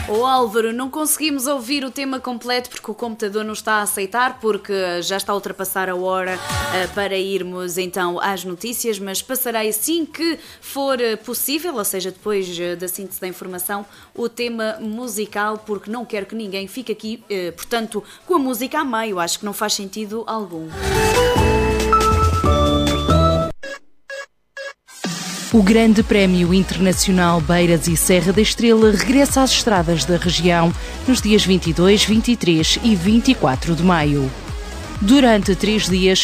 Oh Álvaro, não conseguimos ouvir o tema completo porque o computador não está a aceitar, porque já está a ultrapassar a hora para irmos então às notícias, mas passarei assim que for possível, ou seja, depois da síntese da informação, o tema musical, porque não quero que ninguém fique aqui, portanto, com a música a meio, acho que não faz sentido algum. O Grande Prémio Internacional Beiras e Serra da Estrela regressa às estradas da região nos dias 22, 23 e 24 de maio. Durante 3 dias,